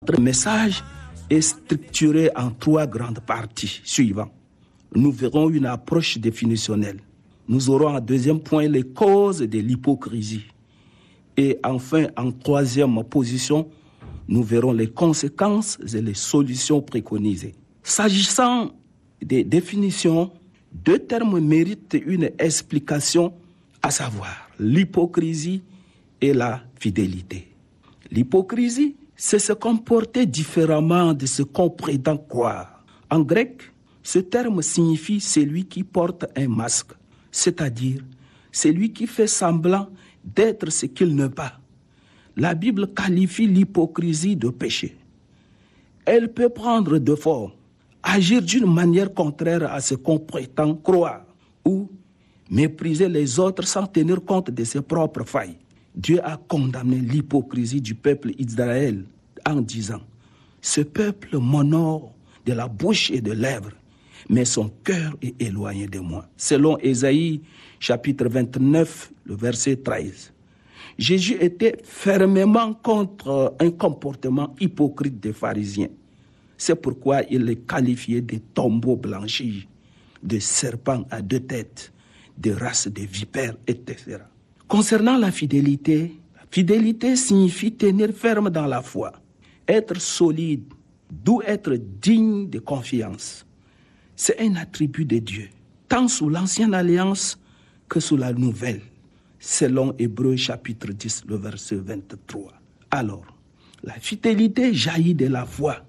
Notre message est structuré en 3 grandes parties suivantes. Nous verrons une approche définitionnelle. Nous aurons en 2e point les causes de l'hypocrisie. Et enfin, en 3e position, nous verrons les conséquences et les solutions préconisées. S'agissant des définitions, 2 termes méritent une explication, à savoir l'hypocrisie et la fidélité. L'hypocrisie, c'est se comporter différemment de ce qu'on prétend croire. En grec, ce terme signifie celui qui porte un masque, c'est-à-dire celui qui fait semblant d'être ce qu'il n'est pas. La Bible qualifie l'hypocrisie de péché. Elle peut prendre 2 formes: agir d'une manière contraire à ce qu'on prétend croire ou mépriser les autres sans tenir compte de ses propres failles. Dieu a condamné l'hypocrisie du peuple d'Israël en disant: ce peuple m'honore de la bouche et de lèvres, mais son cœur est éloigné de moi. Selon Ésaïe, chapitre 29, le verset 13. Jésus était fermement contre un comportement hypocrite des pharisiens. C'est pourquoi il les qualifiait de tombeaux blanchis, de serpents à 2 têtes, de races de vipères, etc. Concernant la fidélité signifie tenir ferme dans la foi, être solide, d'où être digne de confiance. C'est un attribut de Dieu, tant sous l'ancienne alliance que sous la nouvelle, selon Hébreux chapitre 10, le verset 23. Alors, la fidélité jaillit de la foi.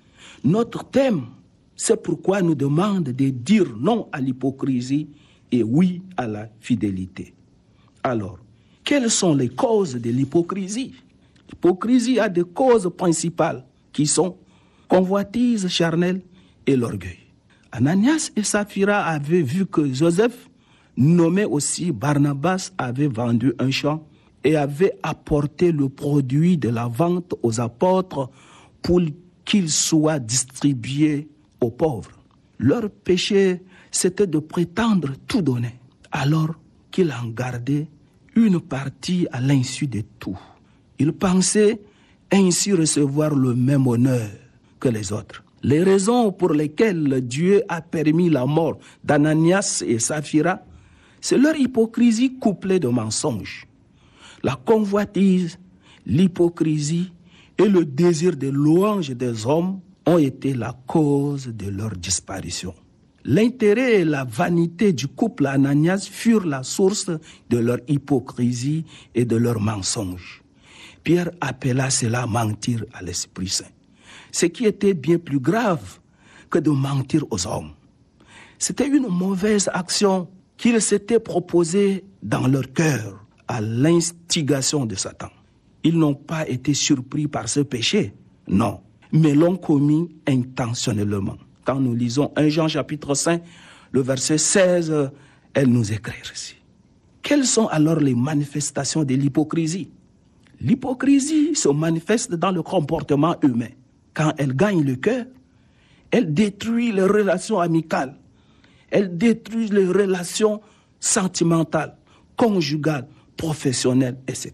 Notre thème, c'est pourquoi nous demande de dire non à l'hypocrisie et oui à la fidélité. Alors, quelles sont les causes de l'hypocrisie? L'hypocrisie a 2 causes principales qui sont convoitise charnelle et l'orgueil. Ananias et Saphira avaient vu que Joseph, nommé aussi Barnabas, avait vendu un champ et avait apporté le produit de la vente aux apôtres pour qu'il soit distribué aux pauvres. Leur péché, c'était de prétendre tout donner, alors qu'ils en gardaient une partie à l'insu de tout. Ils pensaient ainsi recevoir le même honneur que les autres. Les raisons pour lesquelles Dieu a permis la mort d'Ananias et Saphira, c'est leur hypocrisie couplée de mensonges. La convoitise, l'hypocrisie et le désir de louange des hommes ont été la cause de leur disparition. L'intérêt et la vanité du couple Ananias furent la source de leur hypocrisie et de leurs mensonges. Pierre appela cela mentir à l'Esprit Saint, ce qui était bien plus grave que de mentir aux hommes. C'était une mauvaise action qu'ils s'étaient proposée dans leur cœur à l'instigation de Satan. Ils n'ont pas été surpris par ce péché, non, mais l'ont commis intentionnellement. Quand nous lisons 1 Jean chapitre 5, le verset 16, elle nous écrit ici. Quelles sont alors les manifestations de l'hypocrisie? L'hypocrisie se manifeste dans le comportement humain. Quand elle gagne le cœur, elle détruit les relations amicales, elle détruit les relations sentimentales, conjugales, professionnelles, etc.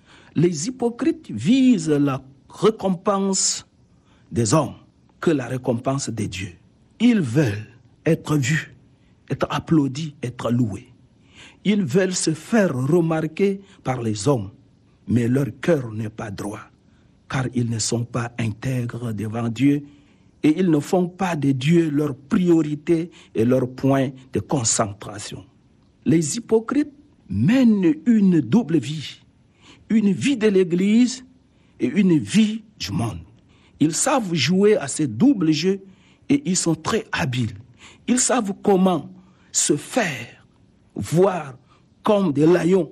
Les hypocrites visent la récompense des hommes que la récompense des dieux. Ils veulent être vus, être applaudis, être loués. Ils veulent se faire remarquer par les hommes, mais leur cœur n'est pas droit, car ils ne sont pas intègres devant Dieu et ils ne font pas de Dieu leur priorité et leur point de concentration. Les hypocrites mènent une double vie, une vie de l'Église et une vie du monde. Ils savent jouer à ces doubles jeux et ils sont très habiles. Ils savent comment se faire voir comme des lions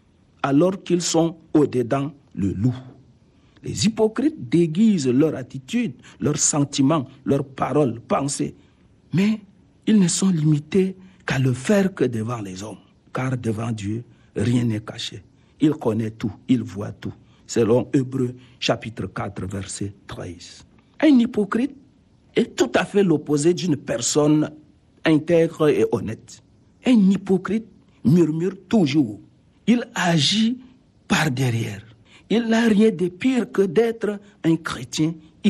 alors qu'ils sont au-dedans le loup. Les hypocrites déguisent leur attitude, leurs sentiments, leurs paroles, pensées. Mais ils ne sont limités qu'à le faire que devant les hommes. Car devant Dieu, rien n'est caché. Il connaît tout, il voit tout. Selon Hébreux chapitre 4, verset 13. Un hypocrite est tout à fait l'opposé d'une personne intègre et honnête. Un hypocrite murmure toujours. Il agit par derrière. Il n'a rien de pire que d'être un chrétien